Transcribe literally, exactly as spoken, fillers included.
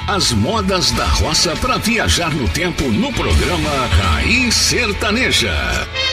As modas da roça para viajar no tempo no programa Raiz Sertaneja.